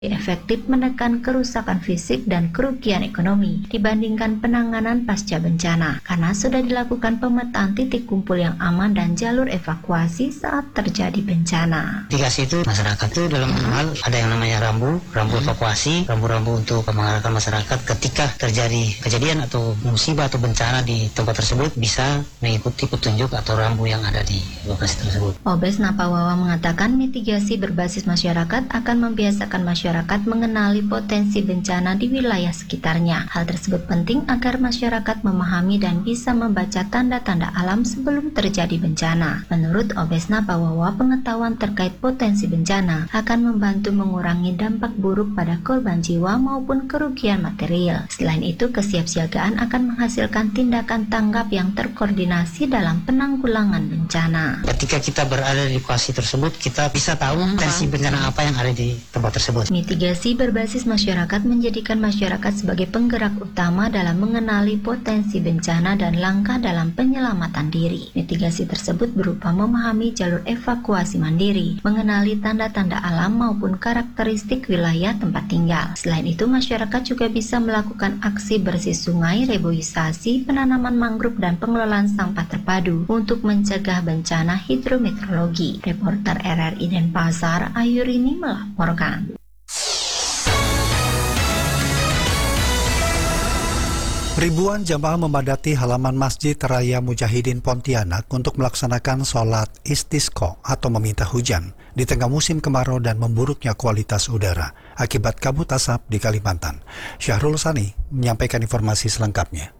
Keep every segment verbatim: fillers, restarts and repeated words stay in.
efektif menekan kerusakan fisik dan kerugian ekonomi dibandingkan penanganan pasca bencana karena sudah dilakukan pemetaan titik kumpul yang aman dan jalur evakuasi saat terjadi bencana. Mitigasi itu masyarakat itu dalam hal ada yang namanya rambu, rambu evakuasi, rambu-rambu untuk mengarahkan masyarakat ketika terjadi kejadian atau musibah atau bencana di tempat tersebut bisa mengikuti petunjuk atau rambu yang ada di lokasi tersebut. Obes Napawawa mengatakan mitigasi berbasis masyarakat akan membiasakan masyarakat masyarakat mengenali potensi bencana di wilayah sekitarnya. Hal tersebut penting agar masyarakat memahami dan bisa membaca tanda-tanda alam sebelum terjadi bencana. Menurut Obes Napawawa, pengetahuan terkait potensi bencana akan membantu mengurangi dampak buruk pada korban jiwa maupun kerugian material. Selain itu, kesiapsiagaan akan menghasilkan tindakan tanggap yang terkoordinasi dalam penanggulangan bencana. Ketika kita berada di lokasi tersebut, kita bisa tahu potensi bencana apa yang ada di tempat tersebut. Mitigasi berbasis masyarakat menjadikan masyarakat sebagai penggerak utama dalam mengenali potensi bencana dan langkah dalam penyelamatan diri. Mitigasi tersebut berupa memahami jalur evakuasi mandiri, mengenali tanda-tanda alam maupun karakteristik wilayah tempat tinggal. Selain itu, masyarakat juga bisa melakukan aksi bersih sungai, reboisasi, penanaman mangrove, dan pengelolaan sampah terpadu untuk mencegah bencana hidrometeorologi. Reporter R R I Denpasar, Ayurini melaporkan. Ribuan jamaah memadati halaman Masjid Raya Mujahidin Pontianak untuk melaksanakan sholat istisqa atau meminta hujan di tengah musim kemarau dan memburuknya kualitas udara akibat kabut asap di Kalimantan. Syahrul Sani menyampaikan informasi selengkapnya.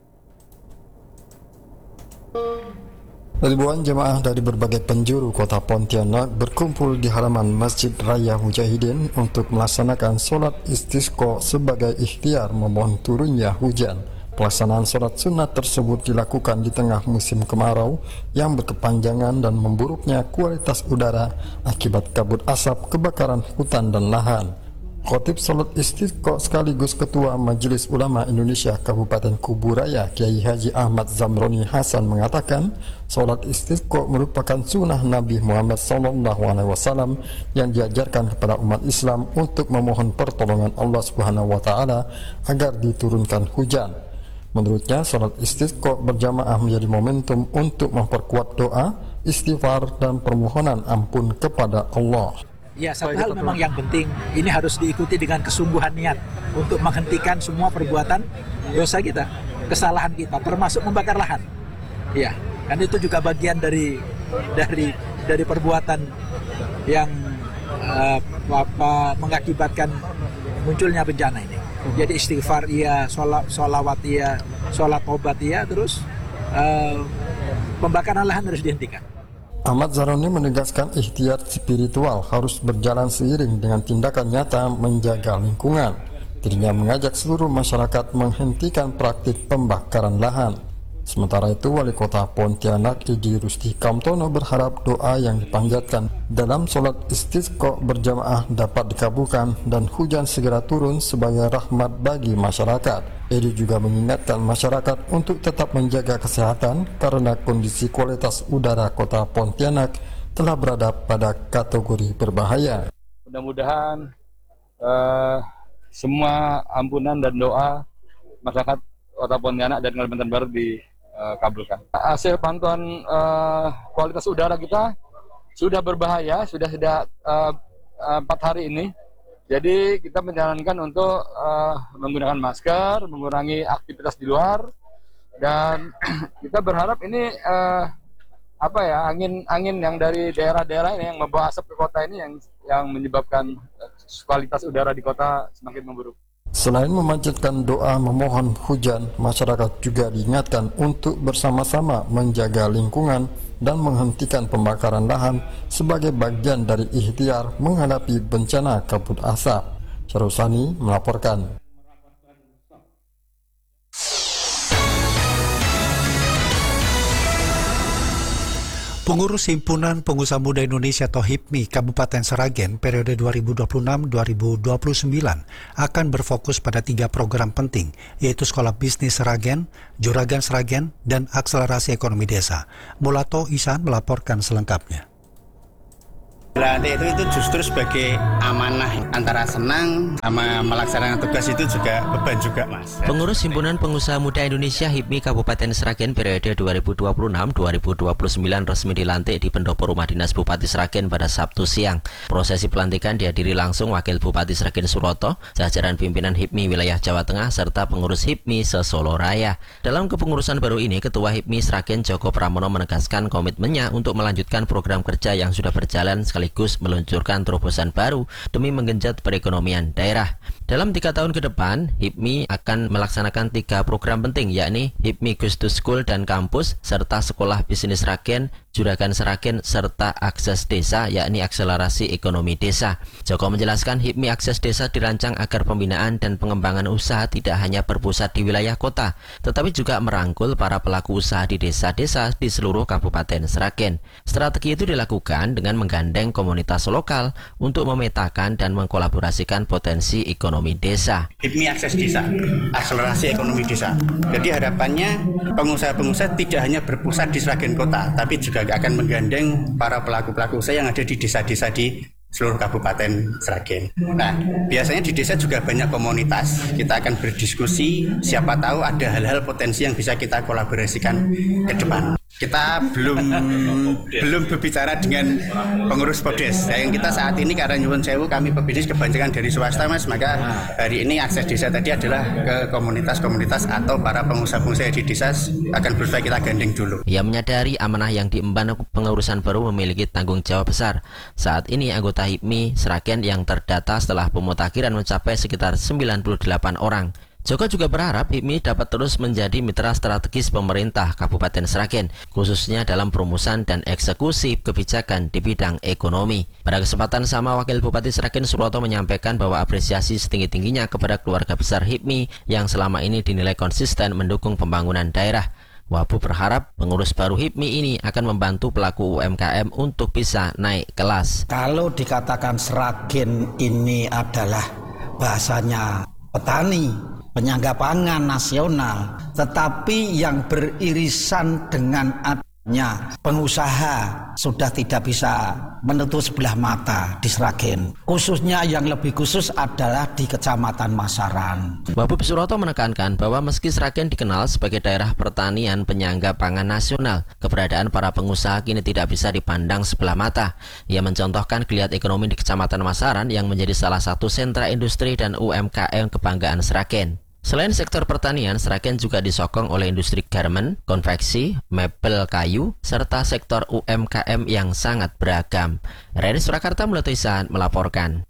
Ribuan jemaah dari berbagai penjuru kota Pontianak berkumpul di halaman Masjid Raya Mujahidin untuk melaksanakan sholat istisqa sebagai ikhtiar memohon turunnya hujan. Pelaksanaan sholat sunat tersebut dilakukan di tengah musim kemarau yang berkepanjangan dan memburuknya kualitas udara akibat kabut asap, kebakaran hutan dan lahan. Khotib sholat istisqa sekaligus Ketua Majelis Ulama Indonesia Kabupaten Kuburaya Kiai Haji Ahmad Zamroni Hasan mengatakan sholat istisqa merupakan sunnah Nabi Muhammad Sallallahu Alaihi Wasallam yang diajarkan kepada umat Islam untuk memohon pertolongan Allah Subhanahu Wa Taala agar diturunkan hujan. Menurutnya, sholat istisqa berjamaah menjadi momentum untuk memperkuat doa, istighfar, dan permohonan ampun kepada Allah. Ya, satu hal memang yang penting, ini harus diikuti dengan kesungguhan niat untuk menghentikan semua perbuatan dosa kita, kesalahan kita, termasuk membakar lahan. Ya, kan itu juga bagian dari dari dari perbuatan yang uh, apa, mengakibatkan munculnya bencana ini. Jadi istighfar iya, sholat, sholawat iya, sholat tobat iya, terus uh, pembakaran lahan harus dihentikan. Ahmad Zaroni menegaskan ikhtiar spiritual harus berjalan seiring dengan tindakan nyata menjaga lingkungan. Dirinya mengajak seluruh masyarakat menghentikan praktik pembakaran lahan. Sementara itu, Wali Kota Pontianak Edi Rusti Kamtono berharap doa yang dipanjatkan dalam sholat istisqa berjamaah dapat dikabulkan dan hujan segera turun sebagai rahmat bagi masyarakat. Edi juga mengingatkan masyarakat untuk tetap menjaga kesehatan karena kondisi kualitas udara Kota Pontianak telah berada pada kategori berbahaya. Mudah-mudahan uh, semua ampunan dan doa masyarakat Kota Pontianak dan Kalimantan Barat dikabulkan. Hasil pantauan uh, kualitas udara kita sudah berbahaya, sudah sudah uh, empat hari ini. Jadi kita menyarankan untuk uh, menggunakan masker, mengurangi aktivitas di luar, dan kita berharap ini uh, apa ya angin-angin yang dari daerah-daerah ini yang membawa asap ke kota ini yang yang menyebabkan kualitas udara di kota semakin memburuk. Selain memanjatkan doa memohon hujan, masyarakat juga diingatkan untuk bersama-sama menjaga lingkungan dan menghentikan pembakaran lahan sebagai bagian dari ikhtiar menghadapi bencana kabut asap. Syarusani melaporkan. Pengurus Himpunan Pengusaha Muda Indonesia atau HIPMI Kabupaten Sragen periode dua ribu dua puluh enam sampai dua ribu dua puluh sembilan akan berfokus pada tiga program penting, yaitu Sekolah Bisnis Sragen, Juragan Sragen, dan Akselerasi Ekonomi Desa. Mulato Isan melaporkan selengkapnya. Dilantik itu, itu justru sebagai amanah, antara senang sama melaksanakan tugas itu juga beban juga, Mas. Pengurus Himpunan Pengusaha Muda Indonesia H I P M I Kabupaten Sragen periode dua ribu dua puluh enam sampai dua ribu dua puluh sembilan resmi dilantik di pendopo Rumah Dinas Bupati Sragen pada Sabtu siang. Prosesi pelantikan dihadiri langsung Wakil Bupati Sragen Suroto, jajaran pimpinan H I P M I wilayah Jawa Tengah serta pengurus H I P M I se-Solo Raya. Dalam kepengurusan baru ini, Ketua H I P M I Sragen Joko Pramono menegaskan komitmennya untuk melanjutkan program kerja yang sudah berjalan sekaligus meluncurkan terobosan baru demi menggenjot perekonomian daerah. Dalam tiga tahun ke depan, H I P M I akan melaksanakan tiga program penting, yakni H I P M I Goes to School dan Kampus, serta Sekolah Bisnis Sragen, Juragan Sragen, serta Akses Desa, yakni Akselerasi Ekonomi Desa. Joko menjelaskan H I P M I Akses Desa dirancang agar pembinaan dan pengembangan usaha tidak hanya berpusat di wilayah kota, tetapi juga merangkul para pelaku usaha di desa-desa di seluruh Kabupaten Sragen. Strategi itu dilakukan dengan menggandeng komunitas lokal untuk memetakan dan mengkolaborasikan potensi ekonomi desa. H I P M I Akses Desa, Akselerasi Ekonomi Desa. Jadi harapannya pengusaha-pengusaha tidak hanya berpusat di Sragen Kota, tapi juga akan menggandeng para pelaku-pelaku usaha yang ada di desa-desa di seluruh Kabupaten Sragen. Nah, biasanya di desa juga banyak komunitas. Kita akan berdiskusi, siapa tahu ada hal-hal potensi yang bisa kita kolaborasikan ke depan. Kita belum belum berbicara dengan pengurus Popdes. Nah, yang kita saat ini karena nyuwun sewu kami pebisnis kebanyakan dari swasta, Mas, maka hari ini akses desa tadi adalah ke komunitas-komunitas atau para pengusaha-pengusaha di desa akan berusaha kita gandeng dulu. Ia menyadari amanah yang diemban pengurusan baru memiliki tanggung jawab besar. Saat ini anggota H I P M I Sragen yang terdata setelah pemutakhiran mencapai sekitar sembilan puluh delapan orang. Joko juga berharap H I P M I dapat terus menjadi mitra strategis pemerintah Kabupaten Sragen, khususnya dalam perumusan dan eksekusi kebijakan di bidang ekonomi. Pada kesempatan sama, Wakil Bupati Sragen Suroto menyampaikan bahwa apresiasi setinggi-tingginya kepada keluarga besar H I P M I yang selama ini dinilai konsisten mendukung pembangunan daerah. Wabu berharap pengurus baru H I P M I ini akan membantu pelaku U M K M untuk bisa naik kelas. Kalau dikatakan Sragen ini adalah bahasanya petani, penyangga pangan nasional, tetapi yang beririsan dengan adanya pengusaha sudah tidak bisa menutup sebelah mata di Sragen. Khususnya yang lebih khusus adalah di Kecamatan Masaran. Wabub Suroto menekankan bahwa meski Sragen dikenal sebagai daerah pertanian penyangga pangan nasional, keberadaan para pengusaha kini tidak bisa dipandang sebelah mata. Ia mencontohkan geliat ekonomi di Kecamatan Masaran yang menjadi salah satu sentra industri dan U M K M kebanggaan Sragen. Selain sektor pertanian, Sragen juga disokong oleh industri garmen, konveksi, mebel kayu, serta sektor U M K M yang sangat beragam. Reni Surakarta Mulatisan melaporkan.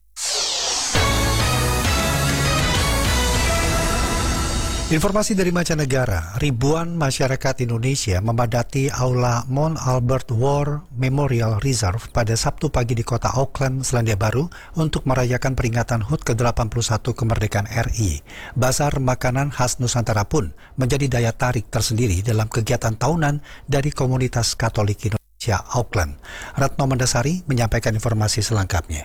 Informasi dari mancanegara, ribuan masyarakat Indonesia memadati Aula Mount Albert War Memorial Reserve pada Sabtu pagi di kota Auckland, Selandia Baru untuk merayakan peringatan H U T ke delapan puluh satu kemerdekaan R I. Bazar makanan khas Nusantara pun menjadi daya tarik tersendiri dalam kegiatan tahunan dari komunitas Katolik Indonesia Auckland. Ratno Mendasari menyampaikan informasi selengkapnya.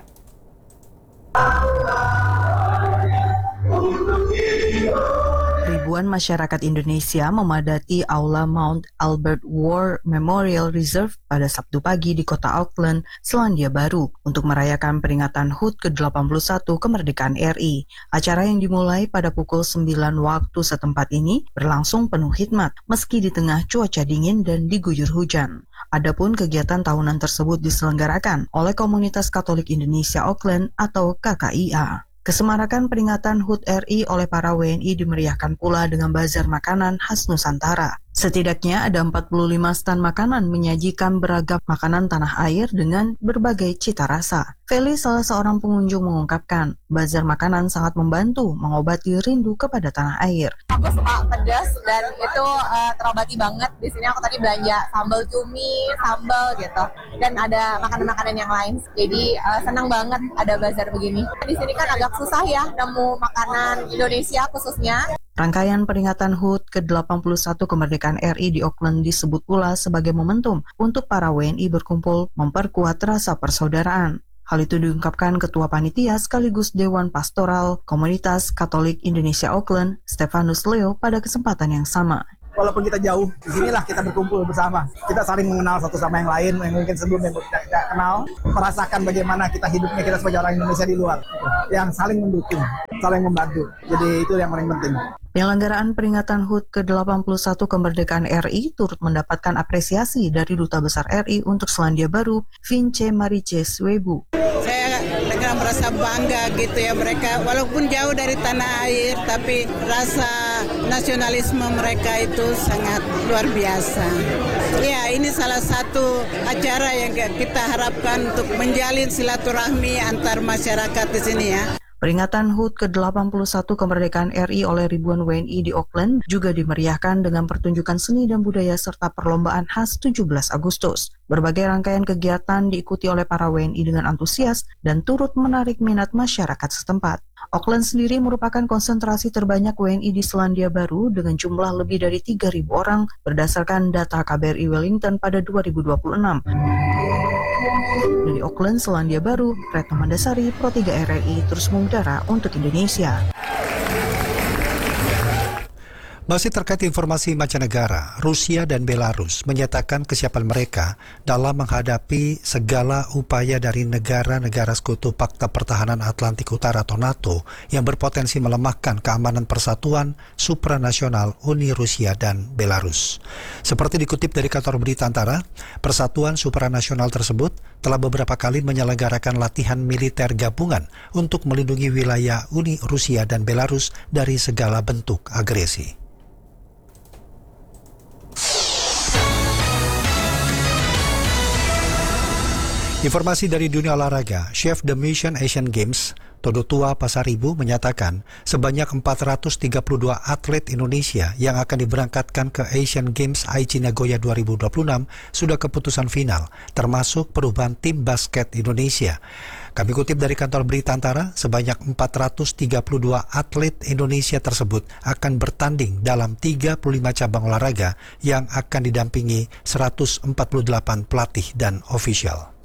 Ribuan masyarakat Indonesia memadati Aula Mount Albert War Memorial Reserve pada Sabtu pagi di kota Auckland, Selandia Baru untuk merayakan peringatan H U T ke delapan puluh satu kemerdekaan R I. Acara yang dimulai pada pukul sembilan waktu setempat ini berlangsung penuh hikmat meski di tengah cuaca dingin dan diguyur hujan. Adapun kegiatan tahunan tersebut diselenggarakan oleh Komunitas Katolik Indonesia Auckland atau K K I A. Kesemarakan peringatan H U T R I oleh para W N I dimeriahkan pula dengan bazar makanan khas Nusantara. Setidaknya ada empat puluh lima stand makanan menyajikan beragam makanan tanah air dengan berbagai cita rasa. Feli, salah seorang pengunjung, mengungkapkan, bazar makanan sangat membantu mengobati rindu kepada tanah air. Aku suka pedas dan itu uh, terobati banget. Di sini aku tadi belanja sambal cumi, sambal gitu, dan ada makanan-makanan yang lain. Jadi uh, senang banget ada bazar begini. Di sini kan agak susah ya nemu makanan Indonesia khususnya. Rangkaian peringatan H U T ke delapan puluh satu kemerdekaan R I di Auckland disebut pula sebagai momentum untuk para W N I berkumpul memperkuat rasa persaudaraan. Hal itu diungkapkan Ketua Panitia sekaligus Dewan Pastoral Komunitas Katolik Indonesia Auckland, Stefanus Leo, pada kesempatan yang sama. walaupun kita jauh, di sinilah kita berkumpul bersama. Kita saling mengenal satu sama yang lain, yang mungkin sebelumnya tidak, tidak kenal, merasakan bagaimana kita hidupnya kita sebagai orang Indonesia di luar, yang saling mendukung, saling membantu. Jadi itu yang paling penting. Penyelenggaraan peringatan H U T ke delapan puluh satu kemerdekaan R I turut mendapatkan apresiasi dari Duta Besar R I untuk Selandia Baru, Vince Mariches Webu. Saya dengan merasa bangga gitu ya, mereka walaupun jauh dari tanah air, tapi rasa nasionalisme mereka itu sangat luar biasa. Ya, ini salah satu acara yang kita harapkan untuk menjalin silaturahmi antar masyarakat di sini ya. Peringatan H U T ke delapan puluh satu kemerdekaan R I oleh ribuan W N I di Auckland juga dimeriahkan dengan pertunjukan seni dan budaya serta perlombaan khas tujuh belas Agustus. Berbagai rangkaian kegiatan diikuti oleh para W N I dengan antusias dan turut menarik minat masyarakat setempat. Auckland sendiri merupakan konsentrasi terbanyak W N I di Selandia Baru dengan jumlah lebih dari tiga ribu orang berdasarkan data K B R I Wellington pada dua ribu dua puluh enam. Dari Auckland, Selandia Baru, Retno Mandasari, Pro tiga R R I terus mengudara untuk Indonesia. Masih terkait informasi mancanegara, Rusia dan Belarus menyatakan kesiapan mereka dalam menghadapi segala upaya dari negara-negara sekutu Pakta Pertahanan Atlantik Utara atau NATO yang berpotensi melemahkan keamanan persatuan supranasional Uni Rusia dan Belarus. Seperti dikutip dari kantor berita Antara, persatuan supranasional tersebut telah beberapa kali menyelenggarakan latihan militer gabungan untuk melindungi wilayah Uni Rusia dan Belarus dari segala bentuk agresi. Informasi dari dunia olahraga, Chef the Mission Asian Games, Todo Tua Pasaribu menyatakan sebanyak empat ratus tiga puluh dua atlet Indonesia yang akan diberangkatkan ke Asian Games Aichi Nagoya dua ribu dua puluh enam sudah keputusan final, termasuk perubahan tim basket Indonesia. Kami kutip dari kantor berita Antara, sebanyak empat ratus tiga puluh dua atlet Indonesia tersebut akan bertanding dalam tiga puluh lima cabang olahraga yang akan didampingi seratus empat puluh delapan pelatih dan ofisial.